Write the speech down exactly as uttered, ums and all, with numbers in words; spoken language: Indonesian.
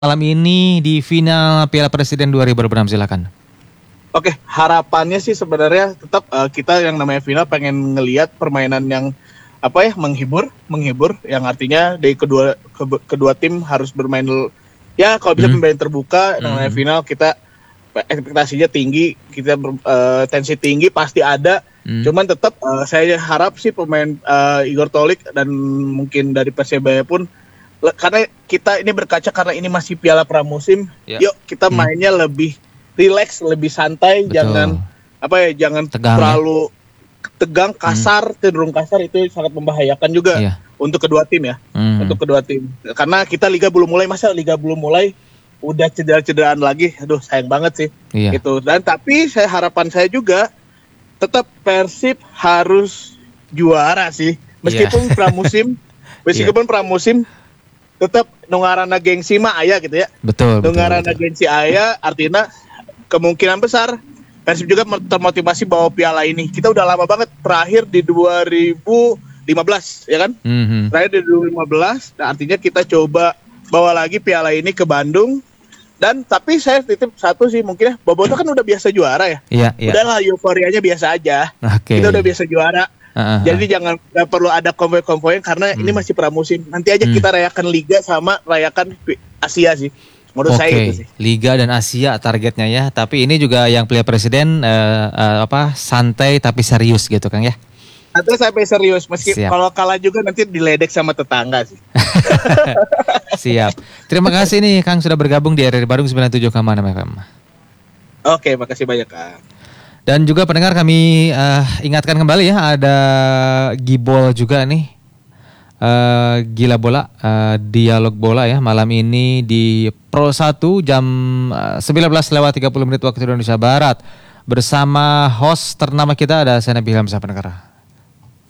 malam ini di final Piala Presiden dua ribu dua puluh enam, silakan. Oke, harapannya sih sebenarnya tetap uh, kita yang namanya final pengen ngelihat permainan yang apa ya menghibur, menghibur, yang artinya dari kedua ke, kedua tim harus bermain ya kalau bisa hmm. bermain terbuka. Hmm. Namanya final kita ekspektasinya tinggi, kita uh, tensi tinggi pasti ada. Hmm. Cuman tetap uh, saya harap sih pemain uh, Igor Tolik dan mungkin dari Persebaya pun, karena kita ini berkaca karena ini masih Piala Pramusim, yeah. yuk kita mainnya hmm. lebih rileks, lebih santai. Betul. Jangan apa ya, jangan tegang, terlalu ya? tegang, kasar, hmm. cenderung kasar, itu sangat membahayakan juga yeah. untuk kedua tim ya, hmm. untuk kedua tim. Karena kita liga belum mulai, masa liga belum mulai udah cedera-cederaan lagi, aduh sayang banget sih. Yeah. Gitu. Dan tapi saya harapan saya juga tetap Persib harus juara sih, meskipun yeah. pramusim, meskipun yeah. pramusim. Tetap nungarana gengsi mah aya gitu ya. Betul. Nungarana betul, betul. gengsi aya, artinya kemungkinan besar Persib juga termotivasi bawa piala ini. Kita udah lama banget, terakhir di dua ribu lima belas ya kan? Mm-hmm. Terakhir di dua ribu lima belas, nah artinya kita coba bawa lagi piala ini ke Bandung. Dan tapi saya titip satu sih, mungkin ya, Boboto kan udah biasa juara ya. Iya, iya. Udahlah euforianya biasa aja. Okay. Kita udah biasa juara. Uh-huh. Jadi jangan gak perlu ada konvoy-konvoy karena hmm. ini masih pramusim. Nanti aja hmm. kita rayakan Liga sama rayakan Asia sih. Menurut okay. saya itu sih. Liga dan Asia targetnya ya. Tapi ini juga yang Piala Presiden uh, uh, apa santai tapi serius gitu Kang ya. Santai sampai serius, meski kalau kalah juga nanti diledek sama tetangga sih. Siap. Terima kasih nih Kang sudah bergabung di R R I Bandung sembilan puluh tujuh koma enam F M. Oke, makasih banyak Kang. Dan juga pendengar kami uh, ingatkan kembali ya, ada Gibol juga nih, uh, Gila Bola, uh, Dialog Bola ya, malam ini di Pro satu jam uh, sembilan belas lewat tiga puluh menit waktu Indonesia Barat. Bersama host ternama kita ada saya Nabil Hamzah pendengar.